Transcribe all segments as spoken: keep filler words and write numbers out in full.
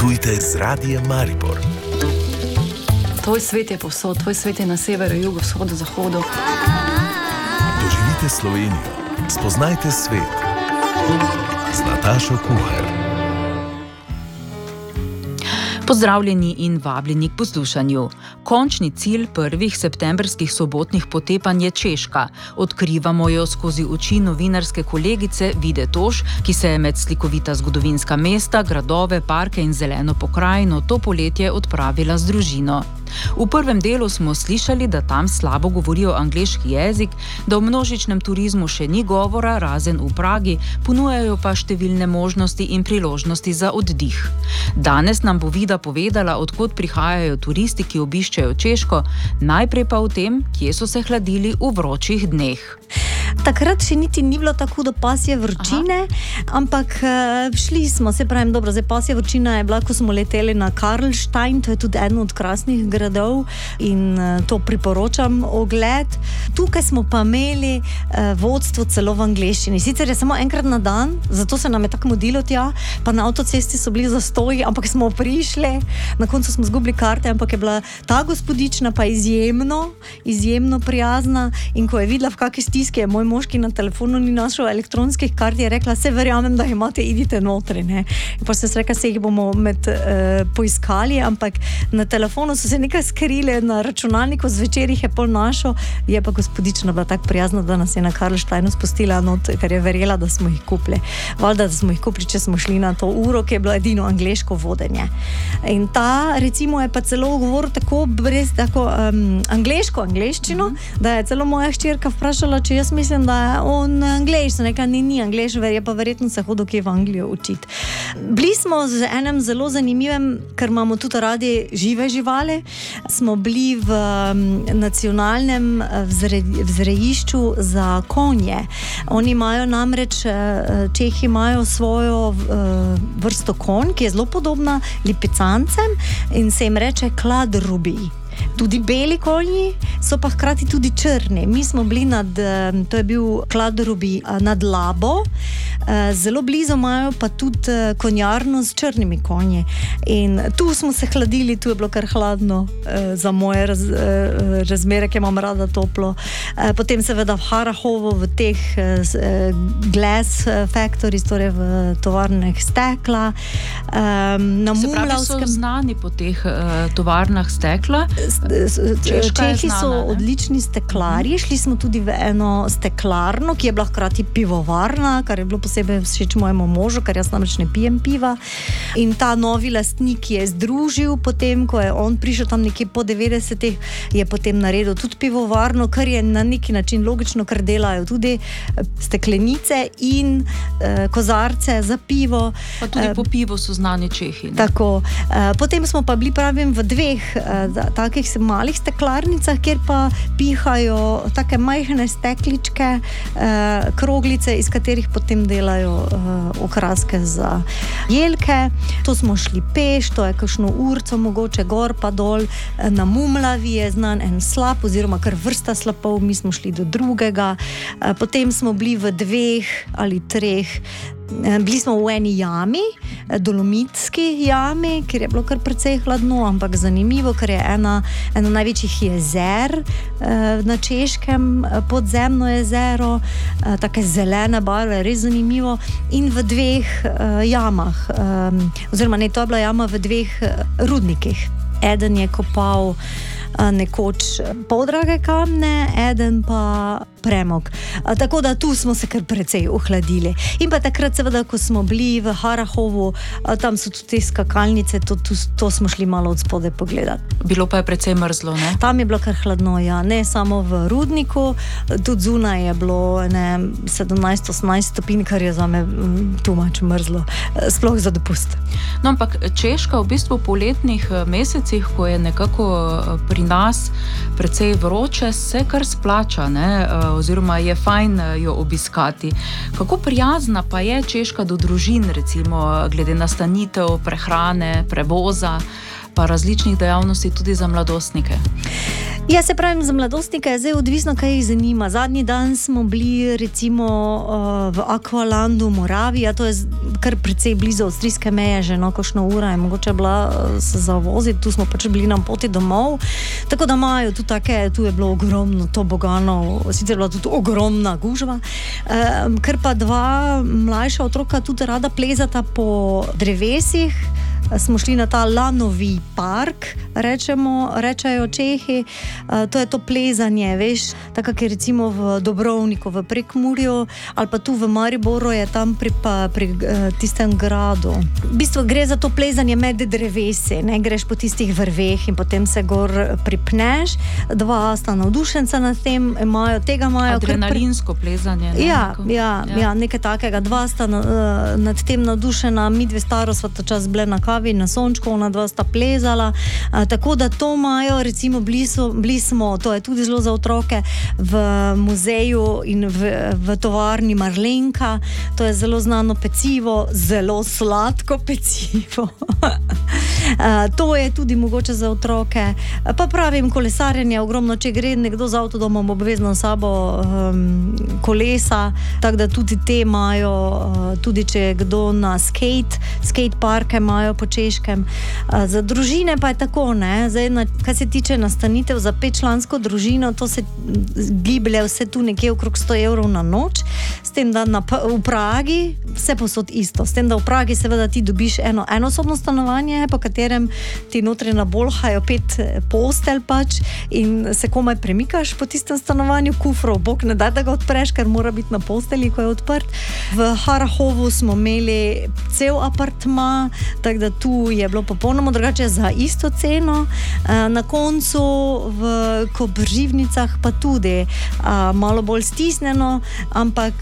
Potujte z Radiem Maribor. Tvoj svet je povsod, tvoj svet je na severu, jugu, vzhodu, zahodu. Doživite Slovenijo, spoznajte svet z Natašo Kuhar. Pozdravljeni in vabljeni k poslušanju. Končni cilj prvih septembrskih sobotnih potepanj je Češka. Odkrivamo jo skozi oči novinarske kolegice Vide Toš, ki se je med slikovita zgodovinska mesta, gradove, parke in zeleno pokrajino to poletje odpravila z družino. V prvem delu smo slišali, da tam slabo govorijo angleški jezik, da o množičnem turizmu še ni govora, razen v Pragi, ponujajo pa številne možnosti in priložnosti za oddih. Danes nam bo Vida povedala, odkot prihajajo turisti, ki obiščejo Češko, najprej pa o tem, kje so se hladili v vročih dneh. Takrat še niti ni bilo tako do pasje vročine, Aha. ampak uh, šli smo, se pravim, dobro, zdaj pasje vročina je bila, ko smo leteli na Karlstein, to je tudi eden od krasnih gradov in uh, to priporočam ogled. Tukaj smo pa imeli uh, vodstvo celo v angleščini. Sicer je samo enkrat na dan, zato se nam je tako modilo tja, pa na avtocesti so bili zastoji, ampak smo prišli, na koncu smo zgubili karte, ampak je bila ta gospodična pa izjemno, izjemno prijazna in ko je videla, v kakšni stiski je moj moški na telefonu ni našel elektronskih kart, je rekla, se verjamem, da imate, idite notri, ne. In pa se je rekla, se jih bomo med uh, poiskali, ampak na telefonu so se nekaj skrile, na računalniku zvečer jih je pol našel, je pa gospodična bila tako prijazna, da nas je na Karlsteinu spustila not, ker je verjela, da smo jih kupili. Valjda, da smo jih kupili, če smo šli na to uro, ki je bilo edino angleško vodenje. In ta, recimo, je pa celo govoril tako brez tako um, angleško angleščino, mm-hmm. da je celo moja hčerka vprašala, če jaz mislim, da je on angleš, nekaj ni, ni angleš, je pa verjetno se hodil kje v Anglijo učiti. Bili smo z enem zelo zanimivem, ker imamo tudi radi žive živali, smo bili v nacionalnem vzre, vzrejišču za konje. Oni imajo namreč, Čehi imajo svojo vrsto konj, ki je zelo podobna lipicancem in se jim reče kladrubi. Tudi beli konji so pa hkrati tudi črni. Mi smo bili nad, to je bil kladrubi nad Labo, zelo blizu imajo pa tudi konjarno s črnimi konji. In tu smo se hladili, tu je bilo kar hladno za moje raz, razmere, ki imam rada toplo. Potem seveda v Harahovo, v teh glass factories, torej v tovarnah stekla. Na Se pravi, so znani po teh tovarnah stekla? Čehi so odlični steklarji, šli smo tudi v eno steklarno, ki je bila hkrati pivovarna, kar je bilo posebej všeč mojemu možu, ker jaz namreč ne pijem piva. In ta novi lastnik je združil potem, ko je on prišel tam nekje po devetdesetih, je potem naredil tudi pivovarno, kar je na neki način logično, ker delajo tudi steklenice in uh, kozarce za pivo. Pa tudi uh, po pivo so znani Čehi. Ne? Tako. Uh, potem smo pa bili, pravim, v dveh uh, takih malih steklarnicah, kjer pa pihajo take majhne stekličke, eh, kroglice, iz katerih potem delajo eh, okraske za jelke. To smo šli peš, to je kakšno urco, mogoče gor pa dol. Na Mumlavi je znan en slap, oziroma kar vrsta slapov, mi smo šli do drugega. Eh, potem smo bili v dveh ali treh. Bili smo v eni jami, dolomitski jami, kjer je bilo kar precej hladno, ampak zanimivo, ker je ena, ena največjih jezer eh, na Češkem, podzemno jezero, eh, take zelene barve, res zanimivo, in v dveh eh, jamah, eh, oziroma ne, to je bila jama v dveh rudnikih. Eden je kopal eh, nekoč poldrage kamne, eden pa premog. A, tako da tu smo se kar precej ohladili. In pa takrat seveda, ko smo bili v Harahovu, a, tam so tudi te skakalnice, to, to, to smo šli malo od spode pogledati. Bilo pa je precej mrzlo, ne? Tam je bilo kar hladno, ja. Ne samo v rudniku, tudi zunaj je bilo ne, sedemnajst osemnajst stopinj, kar je zame tu mač mrzlo. Sploh za dopust. No, ampak Češka v bistvu po letnih mesecih, ko je nekako pri nas precej vroče, se kar splača, ne? Oziroma je fajn jo obiskati. Kako prijazna pa je Češka do družin, recimo glede nastanitev, prehrane, prevoza, pa različnih dejavnosti tudi za mladostnike? Ja, se pravim, za mladostnike je zdaj odvisno, kaj jih zanima. Zadnji dan smo bili recimo uh, v Aqualandu Moravija, to je kar precej blizu avstrijske meje, že no, košno ura je mogoče bila uh, se zavoziti, tu smo pač bili na poti domov, tako da imajo tu take, tu je bilo ogromno tobogano, sicer je bila tudi ogromna gužva, uh, ker pa dva mlajša otroka tudi rada plezata po drevesih. Smo šli na ta Lanový park, rečemo, rečejo Čehi, uh, to je to plezanje, veš, tako kot je recimo v Dobrovniku, v Prekmurju, ali pa tu v Mariboru je tam pri, pa, pri uh, tistem gradu. V bistvu gre za to plezanje med drevesi, ne, greš po tistih vrveh in potem se gor pripneš, dva sta navdušenca nad tem, imajo, tega imajo... Adrenalinsko pri... plezanje. Ne? Ja, ja, ja. ja, nekaj takega, dva sta uh, nad tem navdušena, mi dve staro sva ta čas bile na na sončku, ona dva sta plezala, a, tako da to imajo, recimo bili, so, bili smo, to je tudi zelo za otroke, v muzeju in v, v tovarni Marlenka, to je zelo znano pecivo, zelo sladko pecivo. a, to je tudi mogoče za otroke, a, pa pravim, kolesarjenje ogromno, če gre nekdo z avtodomom obvezno sabo um, kolesa, tako da tudi te imajo, uh, tudi če je kdo na skate, skate parke imajo po Češkem. Za družine pa je tako, ne, zdaj, na, kaj se tiče nastanitev za petčlansko družino, to se giblje vse tu nekje okrog sto evrov na noč, s tem, da na, v Pragi vse posod isto, s tem, da v Pragi seveda ti dobiš eno enosobno stanovanje, po katerem ti notri nabolhajo pet postelj pač in se komaj premikaš po tistem stanovanju, kufrov, bog ne da, da ga odpreš, ker mora biti na postelji, ko je odprt. V Harahovu smo imeli cel apartma, tako da tu je bilo popolnoma drugače za isto ceno. Na koncu v Kobrivnicah pa tudi malo bolj stisnjeno, ampak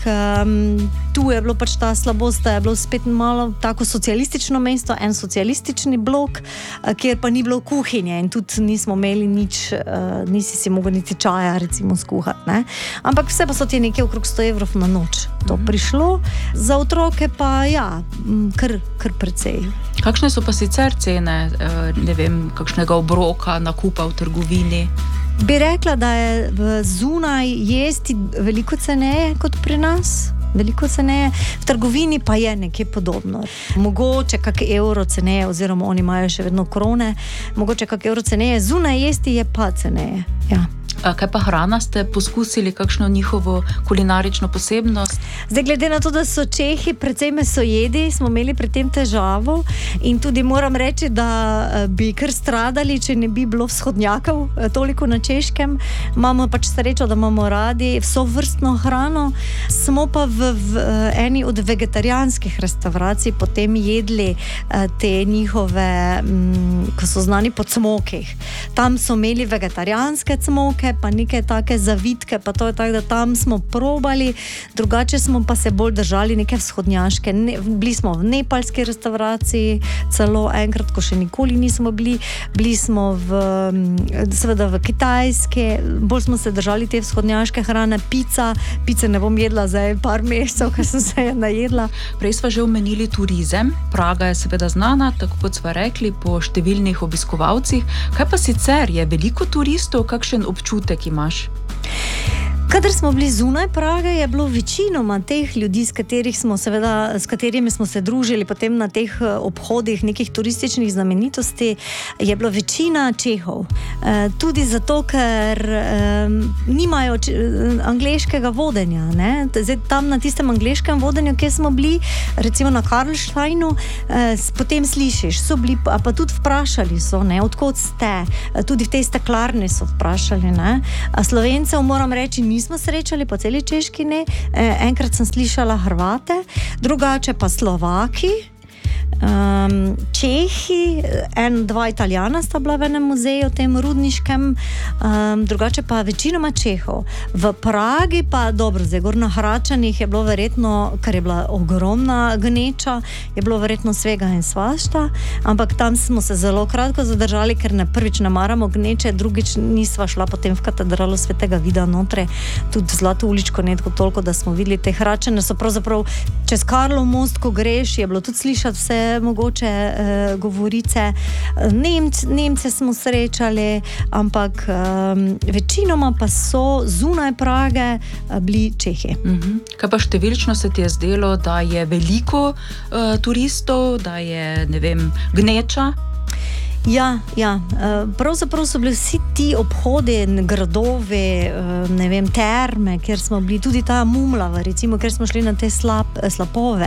tu je bilo pač ta slabost, da je bilo spet malo tako socialistično mesto, en socialistični blok, kjer pa ni bilo kuhinje in tudi nismo imeli nič, nisi si mogel niti čaja recimo skuhati, ne. Ampak vse pa so ti nekje okrog sto evrov na noč to prišlo. Za otroke pa ja, kar, kar precej. Kakšne so pa sicer cene, ne vem, kakšnega obroka, nakupa v trgovini? Bi rekla, da je zunaj jesti veliko ceneje kot pri nas. Veliko ceneje, v trgovini pa je nekje podobno. Mogoče kak evro ceneje, oziroma oni imajo še vedno krone, mogoče kak evro ceneje, zunaj jesti je pa ceneje, ja. Kaj pa hrana, ste poskusili kakšno njihovo kulinarično posebnost? Zdaj, glede na to, da so Čehi precej mesojedi, smo imeli pri tem težavo in tudi moram reči, da bi kar stradali, če ne bi bilo vzhodnjakov toliko na Češkem. Imamo pač srečo, da imamo radi vso vrstno hrano. Smo pa v, v eni od vegetarijanskih restavracij potem jedli te njihove, m, ko so znani po cmokih. Tam so imeli vegetarijanske cmoke, pa neke take zavitke, pa to je tako, da tam smo probali, drugače smo pa se bolj držali neke vzhodnjaške. Ne, bili smo v nepalski restavraciji, celo enkrat, ko še nikoli nismo bili, bili smo v, seveda v kitajske, bolj smo se držali te vzhodnjaške hrane, pica, pice ne bom jedla zdaj par mesecev, ker sem se je najedla. Prej sva že omenili turizem, Praga je seveda znana, tako kot sva rekli, po številnih obiskovalcih. Kaj pa sicer, je veliko turistov, kakšen občutek imaš? Kadar smo bili zunaj Prage, je bilo večinoma teh ljudi, s katerih smo seveda, s katerimi smo se družili potem na teh obhodih nekih turističnih znamenitosti, je bilo večina Čehov. E, tudi zato, ker e, nimajo če, angleškega vodenja, ne? Zdaj, tam na tistem angleškem vodenju, kjer smo bili, recimo na Karlsteinu, e, potem slišiš, so bili, a pa tudi vprašali so, ne, odkot ste, tudi v tej steklarni so vprašali, ne? A Slovencev moram reči, nismo srečali po celi Češki, ne. E, enkrat sem slišala Hrvate, drugače pa Slovaki, um, Čehi, en, dva Italijana sta bila v enem muzeju, tem rudniškem, um, drugače pa večinoma Čehov. V Pragi pa, dobro, zdaj gor na Hračanih je bilo verjetno, ker je bila ogromna gneča, je bilo verjetno svega in svašta, ampak tam smo se zelo kratko zadržali, ker ne prvič ne maramo gneče, drugič nisva šla potem v katedralo Svetega Vida notre, tudi Zlato uličko netko toliko, da smo videli te Hračane, so pravzaprav čez Karlov most, ko greš, je bilo tudi slišati vse Češke, mogoče uh, govorice. Nemc, Nemce smo srečali, ampak um, večinoma pa so zunaj Prage uh, bili Čehi. Uh-huh. Kaj pa številčno se ti je zdelo, da je veliko uh, turistov, da je, ne vem, gneča? Ja, ja. Pravzaprav so bili vsi ti obhodi, gradovi, ne vem, terme, kjer smo bili, tudi ta Mumlava, recimo, kjer smo šli na te slap, slapove.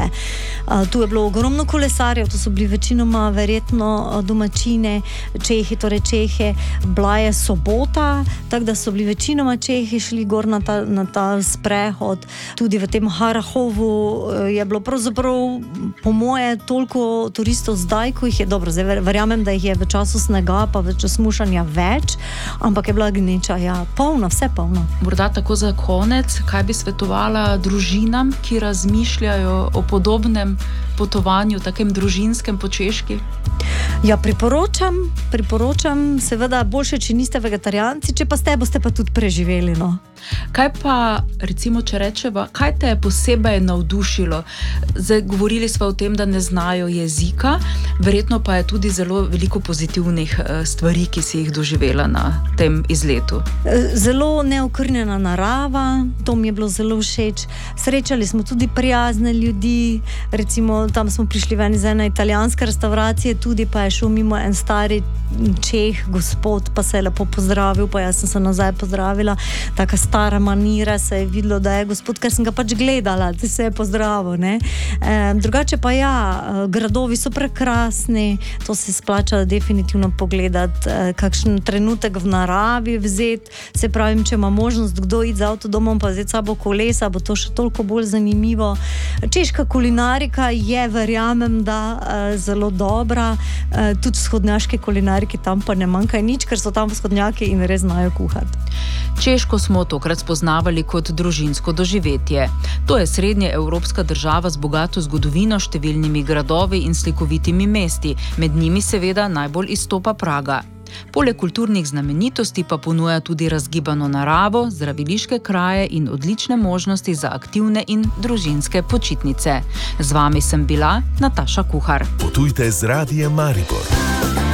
Tu je bilo ogromno kolesarjev, to so bili večinoma verjetno domačine, Čehi, torej Čehe. Bila je sobota, tako da so bili večinoma Čehi šli gor na ta, na ta sprehod. Tudi v tem Harahovu je bilo pravzaprav po moje toliko turistov zdaj, ko jih je dobro. Zdaj verjamem, da jih je v času snega, pa v času smušanja več, ampak je bila gneča, ja, polna, vse polno. Morda tako za konec, kaj bi svetovala družinam, ki razmišljajo o podobnem potovanju, takem družinskem po Češki? Ja, priporočam, priporočam, seveda boljše, če niste vegetarijanci, če pa ste, boste pa tudi preživeli, no. Kaj pa, recimo, če rečeva, kaj te je posebej navdušilo? Zdaj, govorili smo o tem, da ne znajo jezika, verjetno pa je tudi zelo veliko pozitivnih stvari, ki si jih doživela na tem izletu. Zelo neokrnjena narava, to mi je bilo zelo všeč. Srečali smo tudi prijazne ljudi, recimo tam smo prišli ven iz ene italijanske restauracije, tudi pa je šel mimo en stari Čeh, gospod, pa se je lepo pozdravil, pa jaz sem se nazaj pozdravila, taka stara manira, se je videlo, da je gospod, ker sem ga pač gledala, da se je pozdravil, ne. E, drugače pa ja, gradovi so prekrasni, to se splača definitivno pogledati, e, kakšen trenutek v naravi vzeti, se pravim, če ima možnost kdo iti z avtodomom, pa vzeti sabo kolesa, bo to še toliko bolj zanimivo. Češka kulinarika je, verjamem, da e, zelo dobra, e, tudi vzhodnjaške kulinarike tam pa ne manjka nič, ker so tam vzhodnjaki in res znajo kuhati. Češko smo tokrat spoznavali kot družinsko doživetje. To je srednje evropska država z bogato zgodovino, številnimi gradovi in slikovitimi mesti, med njimi seveda najbolj izstopa Praga. Poleg kulturnih znamenitosti pa ponuja tudi razgibano naravo, zdraviliške kraje in odlične možnosti za aktivne in družinske počitnice. Z vami sem bila Nataša Kuhar. Potujte z Radiem Maribor.